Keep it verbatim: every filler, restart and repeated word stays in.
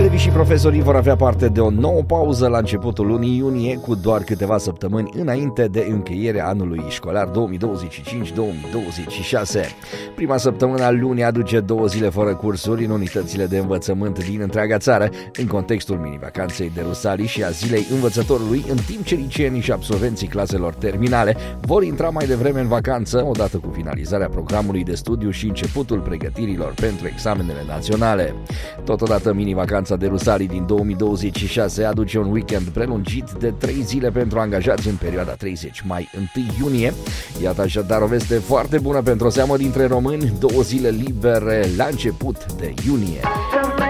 Elevii și profesorii vor avea parte de o nouă pauză la începutul lunii iunie, cu doar câteva săptămâni înainte de încheierea anului școlar două mii douăzeci și cinci două mii douăzeci și șase. Prima săptămână a lunii aduce două zile fără cursuri în unitățile de învățământ din întreaga țară, în contextul mini-vacanței de Rusalii și a zilei învățătorului, în timp ce liceenii și absolvenții claselor terminale vor intra mai devreme în vacanță, odată cu finalizarea programului de studiu și începutul pregătirilor pentru examenele naționale. Totodată, mini-vacanța de Rusalii din două mii douăzeci și șase aduce un weekend prelungit de trei zile pentru angajați în perioada treizeci mai - unu iunie. Iată așadar o veste foarte bună pentru o seamă dintre români, două zile libere la început de iunie.